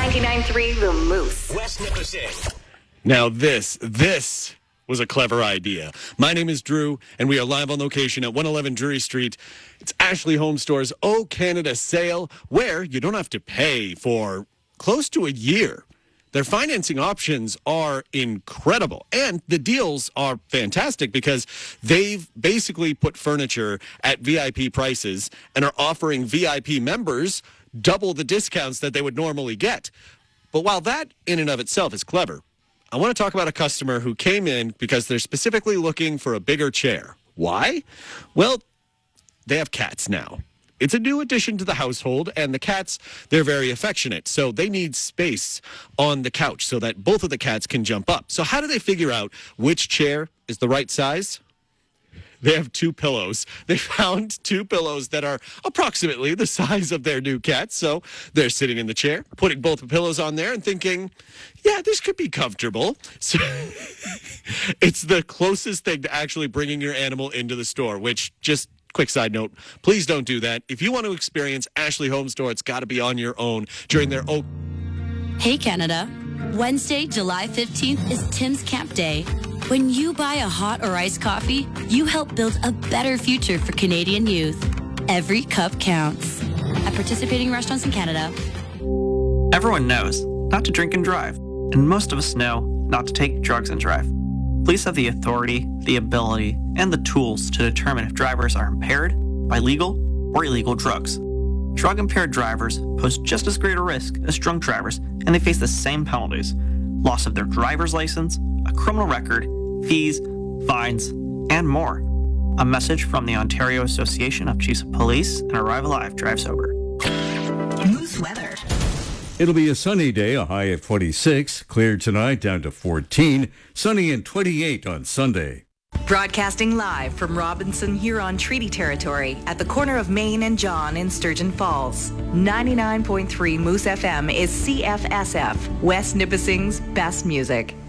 99.3 The Moose. West Nipissing. Now this was a clever idea. My name is Drew, and we are live on location at 111 Drury Street. It's Ashley Home Store's O Canada sale, where you don't have to pay for close to a year. Their financing options are incredible, and the deals are fantastic because they've basically put furniture at VIP prices and are offering VIP members double the discounts that they would normally get. But while that in and of itself is clever, I want to talk about a customer who came in because they're specifically looking for a bigger chair. Why? Well, they have cats now. It's a new addition to the household, and the cats, they're very affectionate. So they need space on the couch so that both of the cats can jump up. So how do they figure out which chair is the right size? They have two pillows. They found two pillows that are approximately the size of their new cat. So they're sitting in the chair, putting both the pillows on there and thinking, yeah, this could be comfortable. So it's the closest thing to actually bringing your animal into the store, which just quick side note, please don't do that. If you want to experience Ashley Home Store, it's got to be on your own during their Hey, Canada. Wednesday, July 15th is Tim's Camp Day. When you buy a hot or iced coffee, you help build a better future for Canadian youth. Every cup counts. At participating restaurants in Canada. Everyone knows not to drink and drive, and most of us know not to take drugs and drive. Police have the authority, the ability, and the tools to determine if drivers are impaired by legal or illegal drugs. Drug-impaired drivers pose just as great a risk as drunk drivers, and they face the same penalties: loss of their driver's license, a criminal record, fees, fines, and more. A message from the Ontario Association of Chiefs of Police and Arrive Alive Drive Sober. Moose weather. It'll be a sunny day, a high of 26. Clear tonight, down to 14. Sunny and 28 on Sunday. Broadcasting live from Robinson Huron Treaty Territory at the corner of Main and John in Sturgeon Falls. 99.3 Moose FM is CFSF, West Nipissing's best music.